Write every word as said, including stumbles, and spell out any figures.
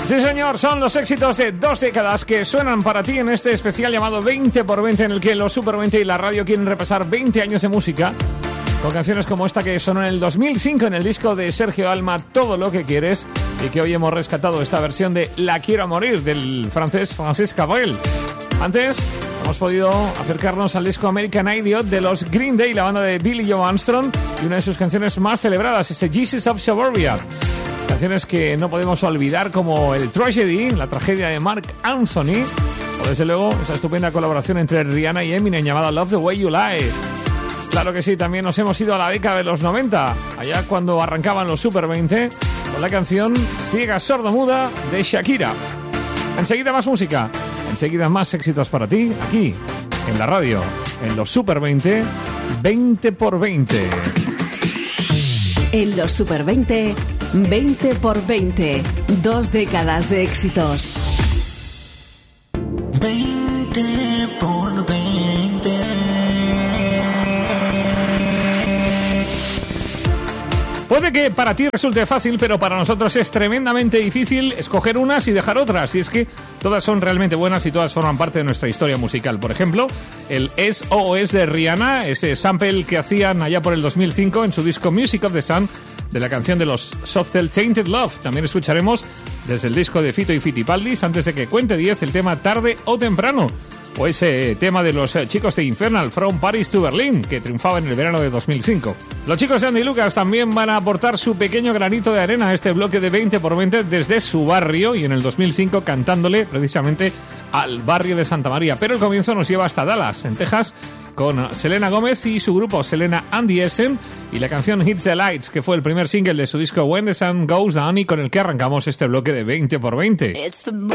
Sí, señor, son los éxitos de dos décadas que suenan para ti en este especial llamado veinte por veinte, en el que los Super veinte y la radio quieren repasar veinte años de música con canciones como esta que sonó en el dos mil cinco en el disco de Sergio Dalma, Todo lo que quieres, y que hoy hemos rescatado esta versión de La quiero a morir del francés Francis Cabrel. Antes hemos podido acercarnos al disco American Idiot de los Green Day, la banda de Billy Joe Armstrong, y una de sus canciones más celebradas, ese Jesus of Suburbia. Canciones que no podemos olvidar, como el Tragedy, la tragedia de Mark Anthony, o desde luego esa estupenda colaboración entre Rihanna y Eminem llamada Love the Way You Lie. Claro que sí, también nos hemos ido a la década de los noventa, allá cuando arrancaban los Super veinte, con la canción Ciega Sordomuda de Shakira. Enseguida más música, enseguida más éxitos para ti, aquí, en la radio, en los Super veinte, veinte por veinte. En los Super veinte, veinte por veinte, dos décadas de éxitos. veinte por veinte. Puede que para ti resulte fácil, pero para nosotros es tremendamente difícil escoger unas y dejar otras. Y es que todas son realmente buenas y todas forman parte de nuestra historia musical. Por ejemplo, el S O S de Rihanna, ese sample que hacían allá por el dos mil cinco en su disco Music of the Sun, de la canción de los Soft Cell Tainted Love. También escucharemos desde el disco de Fito y Fitipaldis, antes de que cuente diez, el tema Tarde o Temprano, o ese tema de los chicos de Infernal, From Paris to Berlin, que triunfaba en el verano de dos mil cinco. Los chicos de Andy Lucas también van a aportar su pequeño granito de arena a este bloque de veinte por veinte desde su barrio, y en el dos mil cinco cantándole precisamente al barrio de Santa María. Pero el comienzo nos lleva hasta Dallas, en Texas, con Selena Gómez y su grupo Selena and the Essen, y la canción Hits the Lights, que fue el primer single de su disco When the Sun Goes Down, y con el que arrancamos este bloque de veinte por veinte. It's the